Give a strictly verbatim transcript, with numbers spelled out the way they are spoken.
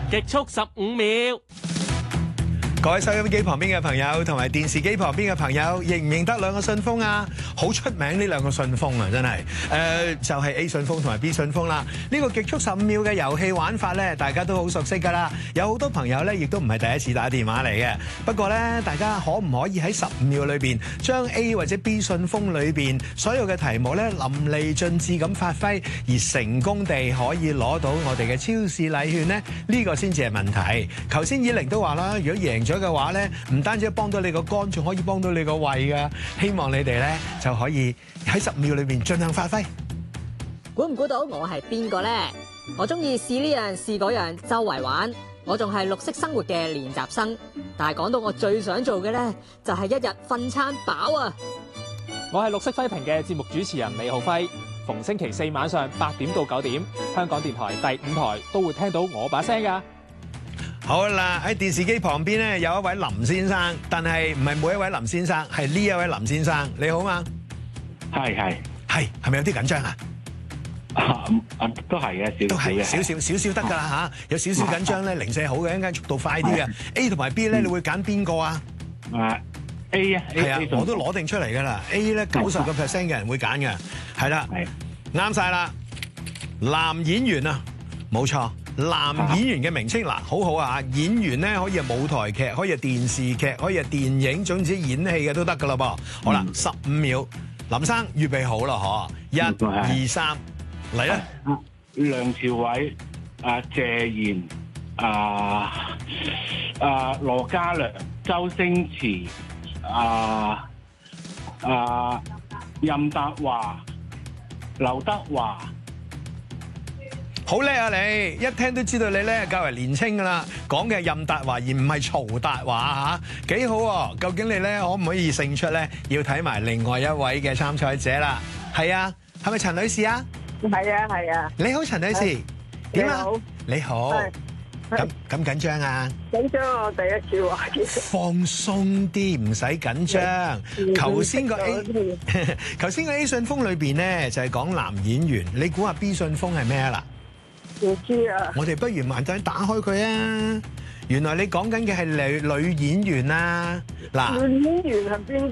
極速十五秒。 各位收音機旁邊嘅朋友同埋電視機旁邊嘅朋友，認唔認得兩個信封啊？好出名呢兩個信封啊，真係誒、呃、就係、是、A 信封同埋 B 信封啦。呢、這個極速十五秒嘅遊戲玩法咧，大家都好熟悉㗎啦。有好多朋友咧，亦都唔係第一次打電話嚟嘅。不過咧，大家可唔可以喺十五秒裏邊將 A 或者 B 信封裏邊所有嘅題目咧淋漓盡致咁發揮，而成功地可以攞到我哋嘅超市禮券呢？呢、這個先至係問題。頭先以玲都話啦，如果贏咗嘅話咧，唔單止幫到你個肝，仲可以幫到你個胃噶。希望你哋咧就可以喺十秒裏邊盡量發揮。 估唔估到我係邊個咧？我中意試呢樣試嗰樣，周圍玩。我仲係綠色生活嘅練習生。但係講到我最想做嘅咧，就係一日瞓餐飽啊！ 我係綠色揮屏嘅節目主持人李浩輝。逢星期四晚上八點到九點，香港電台第五台都會聽到我把聲噶。 好啦，喺電視機旁邊咧有一位林先生，但係唔係每一位林先生，係呢一位林先生。你好嘛？ 係係係，係咪有啲緊張啊？ 啊，都係嘅，少都係少嘅， 少少少少得㗎啦嚇，有少少緊張咧，零舍好嘅，一陣間速度快啲嘅。A 同埋 B 咧，你會揀邊個啊？ 啊 A 啊， 係啊，我都攞定出嚟㗎啦。A 咧九十個 percent 嘅人會揀嘅，係啦，啱曬啦。男演員啊，冇錯。男演員嘅名稱嗱，好好啊！演員咧可以係舞台劇，可以係電視劇，可以係電影，總之演戲嘅都得噶啦噃。好啦，十五秒，林生預備好啦，嗬！一、二、三，嚟啦！ 梁朝偉、啊謝賢、啊啊羅嘉良、周星馳、啊啊任達華、劉德華。 好叻啊你！一聽都知道你咧較為年青噶啦，講嘅係任達華而唔係曹達華嚇，幾好喎！究竟你咧可唔可以勝出咧？要睇埋另外一位嘅參賽者啦。係啊，係咪陳女士啊？ 係啊係啊。 你好，陳女士，點啊？你好。咁咁緊張啊？ 緊張我第一次話嘅。 放鬆啲，唔使緊張。頭先個 A， 頭先個 A 信封裏邊咧就係講男演員，你估下 B 信封係咩啊啦？ 唔知啊！ 我哋不如慢啲打開佢啊！原來你講緊嘅係女女演員啊！嗱， 女演員係邊